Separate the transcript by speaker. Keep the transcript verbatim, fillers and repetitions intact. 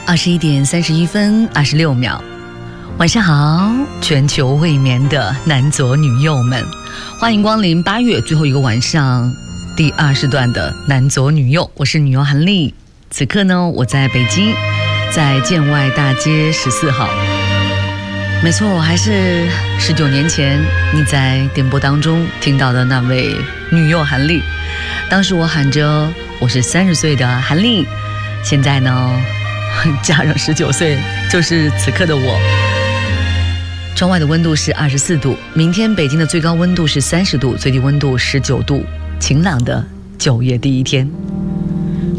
Speaker 1: 二十一点三十一分二十六秒，晚上好，全球未眠的男左女右们，欢迎光临八月最后一个晚上第二十段的男左女右，我是女优韩丽。此刻呢，我在北京，在建外大街十四号。没错，我还是十九年前你在电波当中听到的那位女优韩丽。当时我喊着我是三十岁的韩丽，现在呢加上十九岁，就是此刻的我。窗外的温度是二十四度，明天北京的最高温度是三十度，最低温度十九度，晴朗的九月第一天。